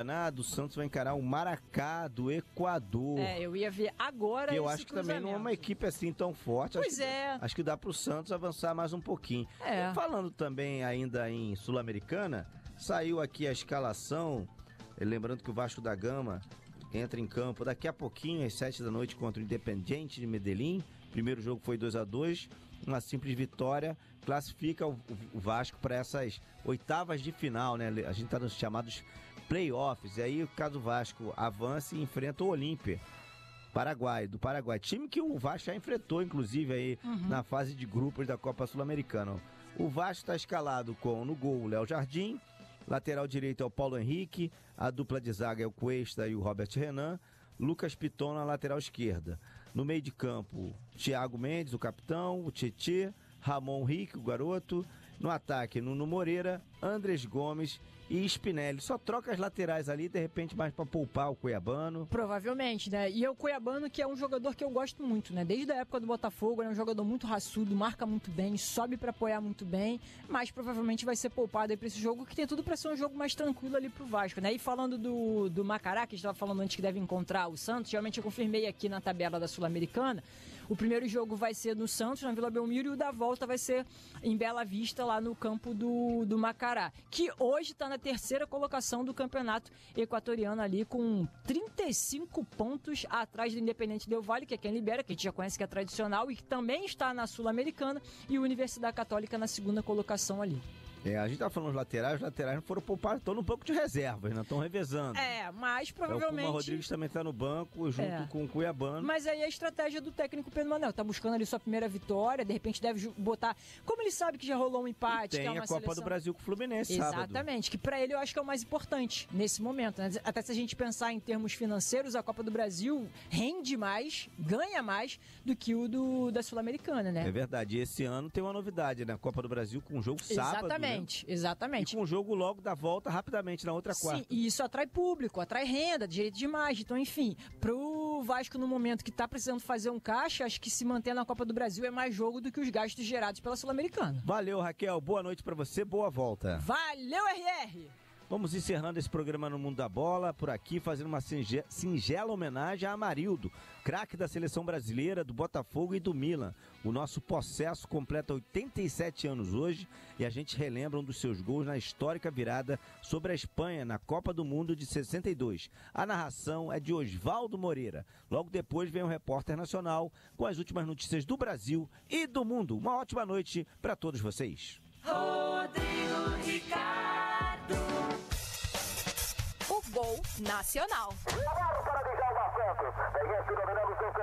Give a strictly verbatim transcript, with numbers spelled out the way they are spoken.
Maracanã, o Santos vai encarar o Maracá do Equador. É, eu ia ver agora. Eu acho que também não é uma equipe assim tão forte. Pois acho é. Que, acho que dá pro Santos avançar mais um pouquinho. É. E falando também ainda em Sul-Americana, saiu aqui a escalação, lembrando que o Vasco da Gama entra em campo daqui a pouquinho, às sete da noite, contra o Independiente de Medellín. Primeiro jogo foi dois a dois, uma simples vitória, classifica o, o Vasco para essas oitavas de final, né? A gente está nos chamados playoffs, e aí caso o Vasco avance e enfrenta o Olímpia, Paraguai, do Paraguai, time que o Vasco já enfrentou, inclusive, aí uhum. na fase de grupos da Copa Sul-Americana. O Vasco está escalado com, no gol, o Léo Jardim, lateral direito é o Paulo Henrique, a dupla de zaga é o Cuesta e o Robert Renan, Lucas Piton na lateral esquerda. No meio de campo, Thiago Mendes, o capitão, o Tietê, Ramon Henrique, o garoto. No ataque, Nuno Moreira, Andrés Gomes e Spinelli. Só troca as laterais ali, de repente, mais pra poupar o Cuiabano. Provavelmente, né? E é o Cuiabano, que é um jogador que eu gosto muito, né? Desde a época do Botafogo, ele é um jogador muito raçudo, marca muito bem, sobe pra apoiar muito bem, mas provavelmente vai ser poupado aí pra esse jogo, que tem tudo pra ser um jogo mais tranquilo ali pro Vasco, né? E falando do, do Macará, que a gente tava falando antes que deve encontrar o Santos, realmente eu confirmei aqui na tabela da Sul-Americana, o primeiro jogo vai ser no Santos, na Vila Belmiro, e o da volta vai ser em Bela Vista, lá no campo do, do Macará, que hoje está na terceira colocação do campeonato equatoriano ali, com trinta e cinco pontos atrás do Independente Del Valle, que é quem lidera, que a gente já conhece que é tradicional e que também está na Sul-Americana, e a Universidade Católica na segunda colocação ali. É, a gente tá falando dos laterais, os laterais não foram poupados, estão um pouco de reservas, né? Estão revezando. É, mas provavelmente... É, o Puma Rodrigues também tá no banco, junto é. com o Cuiabano. Mas aí a estratégia do técnico Pedro Manuel, tá buscando ali sua primeira vitória, de repente deve botar... Como ele sabe que já rolou um empate, e tem que é uma a Copa seleção... do Brasil com o Fluminense, Exatamente, sábado. Que pra ele eu acho que é o mais importante nesse momento, né? Até se a gente pensar em termos financeiros, a Copa do Brasil rende mais, ganha mais do que o do, da Sul-Americana, né? É verdade, e esse ano tem uma novidade, né? A Copa do Brasil com um jogo sábado, Exatamente, né? exatamente. E com o jogo logo da volta rapidamente na outra quarta. Sim, e isso atrai público, atrai renda, direito de imagem. Então, enfim, pro Vasco no momento que tá precisando fazer um caixa, acho que se manter na Copa do Brasil é mais jogo do que os gastos gerados pela Sul-Americana. Valeu, Raquel. Boa noite pra você, boa volta. Valeu, R R! Vamos encerrando esse programa no Mundo da Bola, por aqui fazendo uma singe- singela homenagem a Amarildo, craque da seleção brasileira, do Botafogo e do Milan. O nosso possesso completa oitenta e sete anos hoje e a gente relembra um dos seus gols na histórica virada sobre a Espanha na Copa do Mundo de sessenta e dois. A narração é de Osvaldo Moreira. Logo depois vem o repórter nacional com as últimas notícias do Brasil e do mundo. Uma ótima noite para todos vocês. Rodrigo Ricardo. O Gol Nacional.